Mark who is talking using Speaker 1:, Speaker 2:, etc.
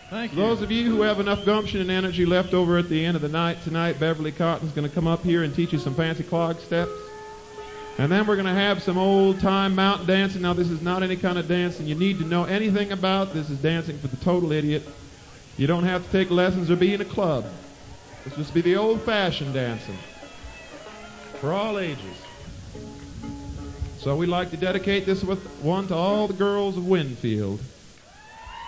Speaker 1: Thank
Speaker 2: For
Speaker 1: you.
Speaker 2: those of you who have enough gumption and energy left over at the end of the night tonight, Beverly Cotton's going to come up here and teach you some fancy clog steps. And then we're going to have some old-time mountain dancing. Now, this is not any kind of dancing you need to know anything about. This is dancing for the total idiot. You don't have to take lessons or be in a club. This must be the old-fashioned dancing for all ages. So we'd like to dedicate this one to all the girls of Winfield.